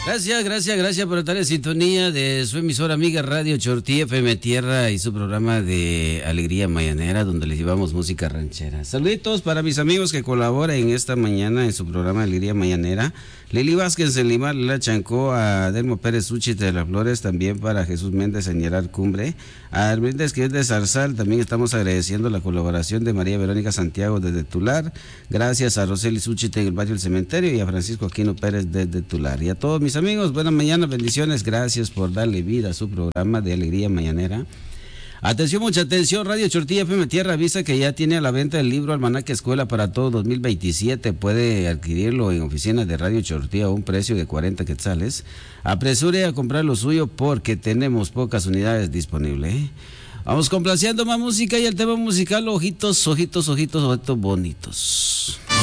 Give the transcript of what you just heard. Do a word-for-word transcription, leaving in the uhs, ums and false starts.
Gracias, gracias, gracias por estar en sintonía de su emisora amiga Radio Chortí F M Tierra y su programa de Alegría Mañanera, donde les llevamos música ranchera. Saluditos para mis amigos que colaboran en esta mañana en su programa Alegría Mañanera. Lili Vázquez en Limar, Lela Chancó, a Delmo Pérez Úchite de las Flores, también para Jesús Méndez en Llerar Cumbre, a Herminda Esquivel de Zarzal, también estamos agradeciendo la colaboración de María Verónica Santiago desde Tular, gracias a Roseli Úchite en el barrio El Cementerio y a Francisco Aquino Pérez desde Tular. Y a todos mis amigos, buenas mañanas, bendiciones, gracias por darle vida a su programa de Alegría Mañanera. Atención, mucha atención, Radio Chortí F M Tierra avisa que ya tiene a la venta el libro Almanaque Escuela para Todo dos mil veintisiete. Puede adquirirlo en oficinas de Radio Chortí a un precio de cuarenta quetzales. Apresure a comprar lo suyo porque tenemos pocas unidades disponibles, ¿eh? Vamos complaciendo más música y el tema musical, ojitos, ojitos, ojitos, ojitos bonitos.